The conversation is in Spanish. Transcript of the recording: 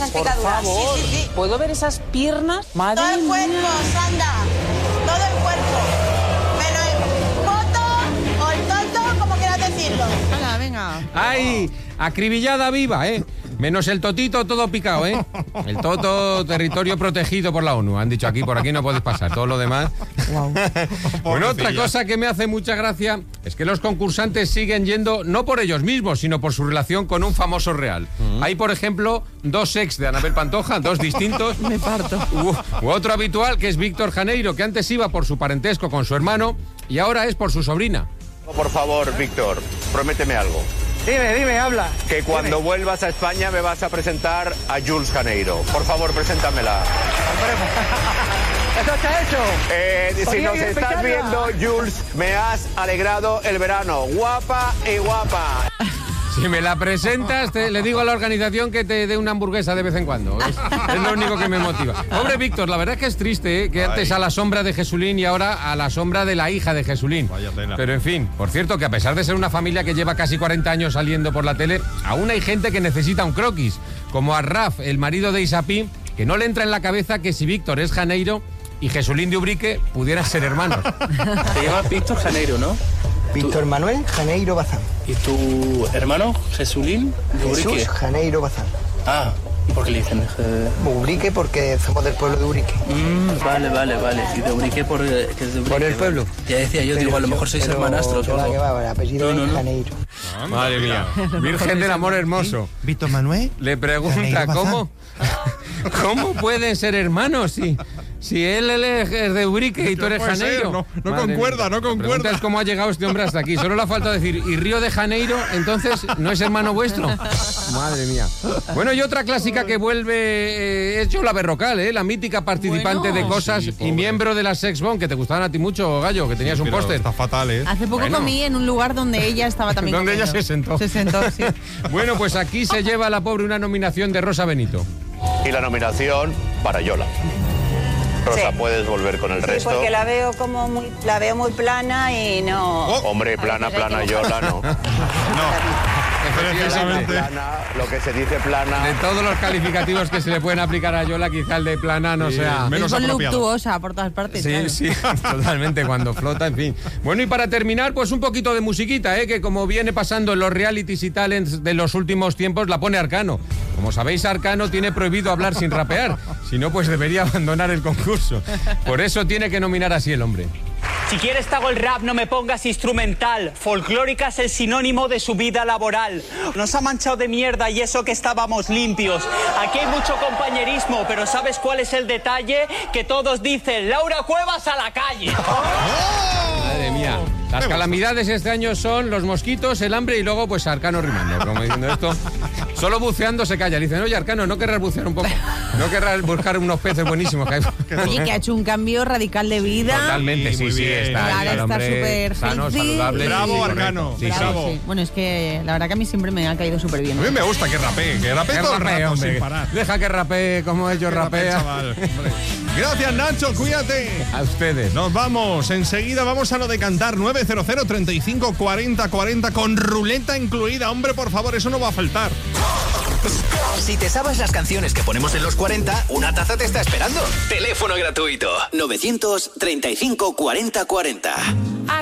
esas picaduras. Favor. Sí. ¿Puedo ver esas piernas? Madre Todo el cuerpo, mía. Sandra. Todo el cuerpo. Menos el poto o el tonto, como quieras decirlo. Venga, venga. ¡Ay! Acribillada viva, ¿eh? Menos el totito, todo picado, ¿eh? El toto, territorio protegido por la ONU. Han dicho aquí, por aquí no podéis pasar. Todo lo demás... Wow. Bueno, otra cosa que me hace mucha gracia es que los concursantes siguen yendo no por ellos mismos, sino por su relación con un famoso real. Hay, por ejemplo, 2 ex de Anabel Pantoja, 2 distintos. Me parto. U otro habitual, que es Víctor Janeiro, que antes iba por su parentesco con su hermano y ahora es por su sobrina. Por favor, Víctor, prométeme algo. Dime, habla. Que cuando vuelvas a España me vas a presentar a Jules Janeiro. Por favor, preséntamela. ¡Eso está hecho! Si nos estás viendo, Jules, me has alegrado el verano. Guapa y guapa. Si me la presentas, le digo a la organización que te dé una hamburguesa de vez en cuando. Es lo único que me motiva. Pobre Víctor, la verdad es que es triste, ¿eh? Que antes a la sombra de Jesulín y ahora a la sombra de la hija de Jesulín. Vaya pena. Pero en fin, por cierto, que a pesar de ser una familia que lleva casi 40 años saliendo por la tele, aún hay gente que necesita un croquis, como a Raf, el marido de Isapí, que no le entra en la cabeza que si Víctor es Janeiro y Jesulín de Ubrique pudieran ser hermanos. Te llamas Víctor Janeiro, ¿no? Víctor Manuel Janeiro Bazán. ¿Y tu hermano, Jesulín de Ubrique? Jesús Janeiro Bazán. Ah, ¿y por qué le dicen? Ubrique porque somos del pueblo de Ubrique. Vale. ¿Y de Ubrique por qué es de Ubrique? Por el pueblo. Ya decía yo, digo, a lo mejor sois hermanastros o algo. El apellido No. es Janeiro. Madre mía, Virgen del Amor Hermoso. Víctor Manuel. Le pregunta, ¿cómo pueden ser hermanos si él es de Ubrique y tú eres puede ser, Janeiro? no concuerda. La pregunta es cómo ha llegado este hombre hasta aquí. Solo le ha faltado decir, ¿y Río de Janeiro entonces no es hermano vuestro? Madre mía. Bueno, y otra clásica que vuelve es Yola Berrocal, la mítica participante de Cosas y miembro de las Sex Bomb, que te gustaban a ti mucho, Gallo, que tenías un póster. Está fatal, ¿eh? Hace poco comí en un lugar donde ella estaba también donde ella comiendo. se sentó. Sí. Bueno, pues aquí se lleva la pobre una nominación de Rosa Benito. Y la nominación para Yola. Rosa, Sí. puedes volver con el resto. Porque la veo muy plana y no... Hombre, plana, Yola, no. Precisamente. Plana, lo que se dice plana. De todos los calificativos que se le pueden aplicar a Yola, quizá el de plana no sea... menos Es apropiado. voluptuosa por todas partes. Sí, claro. sí, totalmente, cuando flota, en fin. Bueno, y para terminar, pues un poquito de musiquita, que como viene pasando en los realities y talents de los últimos tiempos, la pone Arcano. Como sabéis, Arcano tiene prohibido hablar sin rapear, si no, pues debería abandonar el concurso. Por eso tiene que nominar así el hombre. Si quieres te hago el rap, no me pongas instrumental. Folclórica es el sinónimo de su vida laboral. Nos ha manchado de mierda y eso que estábamos limpios. Aquí hay mucho compañerismo, pero ¿sabes cuál es el detalle? Que todos dicen, Laura Cuevas a la calle. Madre mía. Las calamidades este año son los mosquitos, el hambre y luego pues Arcano rimando. Como diciendo esto, solo buceando se calla. Le dicen, oye Arcano, ¿no querrás bucear un poco? ¿No querrás buscar unos peces buenísimos que hay? Oye, que ha hecho un cambio radical de vida. Totalmente, Sí, muy sí, bien. está. Y ahora el está hombre súper sano, healthy. saludable. Bravo, Sí, Arcano. correcto. Sí, Bravo. sí. Bueno, es que la verdad que a mí siempre me ha caído súper bien. A mí me gusta que rapee Que todo el rapee, rato hombre. sin parar. Deja que rapee como ellos Que rapee, rapean. chaval, hombre. Gracias, Nacho, cuídate. A ustedes. Nos vamos, enseguida vamos a lo de cantar 900 35 40 40 con ruleta incluida. Hombre, por favor, eso no va a faltar. Si te sabes las canciones que ponemos en los 40, una taza te está esperando. Teléfono gratuito 935 40 40.